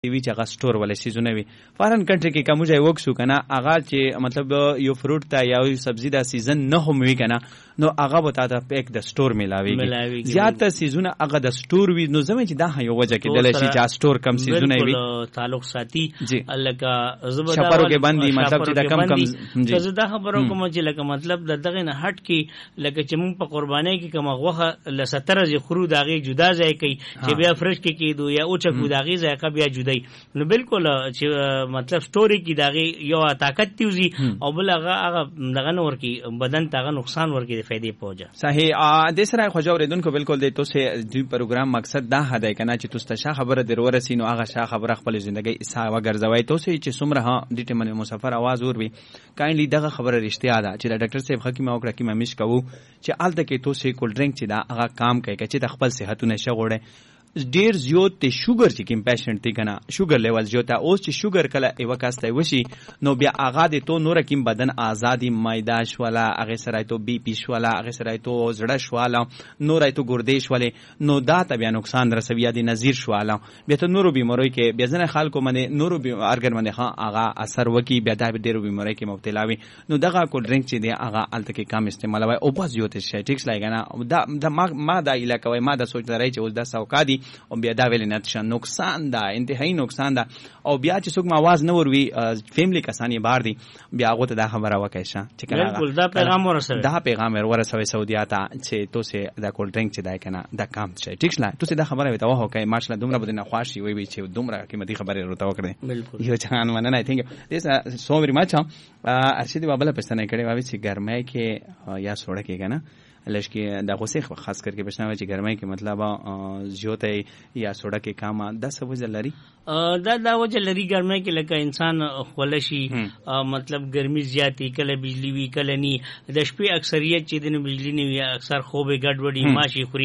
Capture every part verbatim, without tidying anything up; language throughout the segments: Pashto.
وی چې هغه سٹور ولې سیزونه وي فارن کنټری کې کوم ځای وکسو کنه هغه چې مطلب یو فروټ ته یا یو سبزی دا سیزن نه هم وي کنه نو هغه به تاسو پیک د سٹور ملاويږي زیاته سیزونه هغه د سٹور وي نو زموږ چې دا یو وجه کې دلته چې سٹور کم سیزونه وي تعلق ساتي الکه زبدا شپرو کې باندې مطلب چې دا کم کم جی زدا خبرو کوم چې لکه مطلب د دغه نه هټ کې لکه چې مون په قربانۍ کې کوم غوخه ل ستر ز خرو داغه جدا ځای کوي چې بیا فرش کې کېدو یا او چکو داغه ځای کا بیا جدا نو بالکل چې مطلب سٹوری کی داغه یو طاقت تیوزی او بل هغه هغه دغه نور کی بدن ته نقصان ورکی د فائدې پوجا صحیح ا د سره خو جوړیدونکو بالکل د تو سه دوی پروګرام مقصد دا هدا کنه چې تاسو ته خبره درور سينو هغه شا خبره خپل ژوندۍ اسا وګرځوي تو سه چې سمره ها د ټیمن مسافر आवाज ور وي کایندلی دغه خبره رښتیا ده چې ډاکټر صاحب حکیم او کړه مش کوو چې آلته کې تو سه کول ډرینک چې دا هغه کام کوي چې د خپل صحتونه شغوړي ډیر زیات ته شوګر چې کوم پیشنټ دی کنه شوګر لیول زیات اوس چې شوګر کله ایو کاسته وشي نو بیا هغه د تو نور کوم بدن آزادی مایدا شوالا هغه سره تو بی پی شوالا هغه سره تو زړه شوالا نور تو ګردې شولې نو دا ته بیا نقصان رسوي دي نظیر شوالا بیا ته نورو بیماری کې بیا ځنه خلکو باندې نورو ارګر باندې ها هغه اثر وکي بیا د ډیرو بیماری کې مبتلا وي نو دغه کول ډرینک چې دی هغه الته کې کم استعمال وای او پس یو ته شي ټیکس لایګنه دا د ما ما دا علاقه وای ما دا سوچ لري چې اوس دا سوکادي او بیا دا ویل نه تشه نقصان ده انتهایی نقصان ده او بیا چې څوک आवाज نه وروي فیملی کسانی بار دي بیا هغه ته دا خبره وکړه چې کنه بالکل دا پیغام ورسوي دا پیغام ورسوي سعودیا ته چې تو سه دا کول ډرینک چې دا کنه دا کام شي ټیکس لا تو سه دا خبره وته وه کوي ماشاءالله دومره بدنه خواشي وي وي چې دومره قیمتي خبره ورته وکړي بالکل یو ځان مننه آی تھنک دیس سو ویری مچ ارشد بابا پښتنه کړي وایي چې ګرمای کې یا سوړه کې کنه لشکې د غوسه خاص کر کې بشناوي چې ګرمای کې مطلب زیوت یا سوډه کې کاما د څه وجه لري دا دا وجه لري ګرمای کې لکه انسان خولشي مطلب ګرمي زیاتی کله بجلی وی کله ني د شپې اکثریت چې د بجلی نه وي اکثر خوب ګډوډي ماشي خوري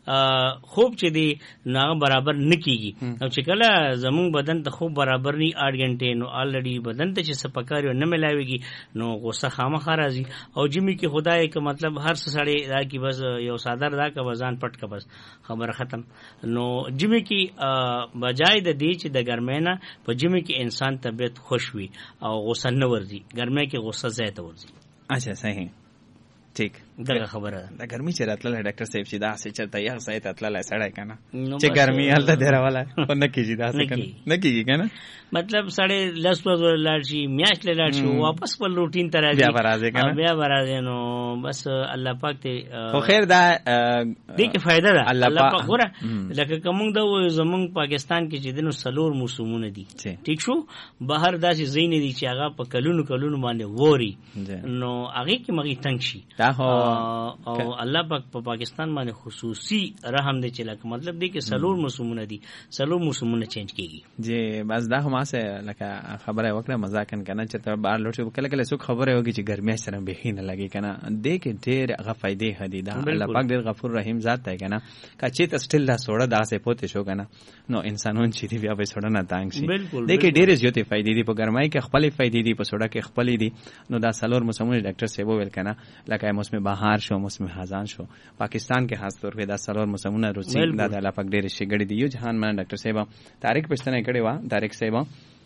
خوب چې دی نه برابر نکېږي او چې کله زمون بدن ته خوب برابر نه اټ غنټه نو الریډي بدن ته چې سپکاري نه ملاويږي نو غوسه خامخا راځي او جمی کې خدای کې مطلب هر څه سړی دا کی بس یو صادر دا کا وزن پټ کا بس خبر ختم نو جمی کی بجای د دې چې د ګرمینه په جمی کې انسان طبيعت خوش وي او غوسه نه ورځي ګرمه کې غوسه زیات ورځي اچھا صحیح ٹھیک دغه خبره دا ګرمي چې راتله ډاکټر صاحب چې دا څه چرته یو ځای ته تللی سړی کنه چې ګرمي هلته ډیره والا په نه کېږي دا څه کنه نه کېږي کنه مطلب سړی لس ورځې لاړ شي میاشت لاړ شي واپس خپل روټین ته راځي بیا راځي کنه بیا راځي نو بس الله پاک ته خو خیر دا دې کې فائدہ ده الله پاک ګوره لکه کوم دا زمونږ پاکستان کې چې دنو سلور موسمونه دي ٹھیک شو بهر داسې زین دي چې هغه په کلونو کلونو باندې ووري نو هغه کې مغي تنگ شي او الله پاک په پاکستان باندې خصوصي رحم دې چې لکه مطلب دی کې سلور موسمونه دي سلور موسمونه چینج کیږي جی بس دا هم اسه لکه خبره وکړه مزاکن کنه چې ته بار لوټه کله کله څوک خبره وږي چې ګرمي سره به نه لګي کنه دې کې ډېر هغه فائدې هدي دا الله پاک ډېر غفور رحیم ذات دی کنه کچې ته سټیل دا سوړه داسې پوتې شو کنه نو انسانون چې دی بیا به سوړه نه تانګ شي دې کې ډېر زیاتې فائدې دي په ګرمای کې خپل فائدې دي په سوړه کې خپل دي نو دا سلور موسمونه ډاکټر صاحب ویل کنه لکه موسم بهار شو موسم خزان شو پاکستان کې خاص طور په دا سلور موسمونه روسي دا د الله پاک ډېر شي ګړي دی یو جهان مان ډاکټر صاحب طارق پښتنه کړي وا طارق صاحب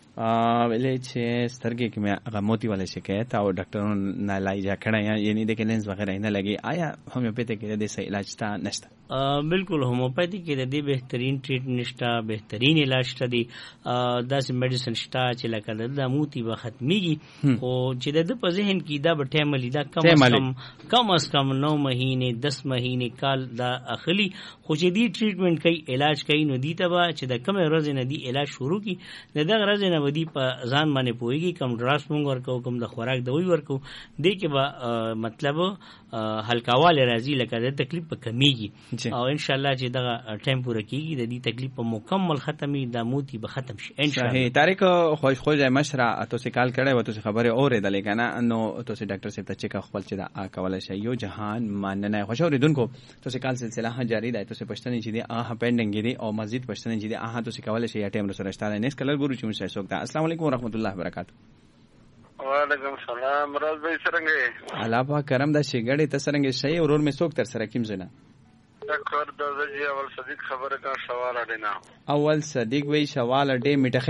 ویلې چې سترګې کې مې هغه موتی والا شکایت او ډاکټرونو نه علاج کړی یعنی د لینز وغیرہ نه لګي آیا هومیوپیتھی کې د صحیح علاج تا نشته بالکل هومیوپیتھی کې د دې بهترین ټریټمنټ نشته بهترین علاج ته دی داسې میډیسن شته چې لکه د موتی به ختميږي او چې د په ذهن کې دا به ټایم لیدا کم از کم کم از کم نو مهینه دس مهینه کال دا اخلي خو چې دی ټریټمنټ کوي علاج کوي نو دی ته چې د کوم ورځ نه دی علاج شروع کی د دغه ورځ نه ودی په ځان باندې پويږي کم ډراس مونږ ورکو کم د خوراک دوی ورکو دی کې به مطلب هلکاواله راځي لکه د تکلیف په کمیږي او ان شاء الله چې دغه ټایم پوره کیږي د دې تکلیف په مکمل ختمي د موتی به ختم شي ان شاء الله. طارق خوش خوش مشره تاسو کال کړه و تاسو خبره اورېدلې کنه نو تاسو ډاکټر صاحب ته چیک خپل چې دا کولای شي یو جهان ماننه خوش اوریدونکو تاسو کال سلسله جاری ده تاسو پښتنې چې دی اه پینډینګ دی او مزید پښتنې چې دی اه تاسو کولای شي یا ټایم سره شته نه کلر ګورو چې مشه سوګدا. السلام علیکم ورحمت الله وبرکاته. وعلیکم السلام راز به څنګه الله پاک کرم دا شي ګړې ته څنګه شي اورور می څوک تر سره کیم زنه ډاکټر د زجی اول صدیق خبره کا سوال اډینا اول صدیق وی سوال اډې میټه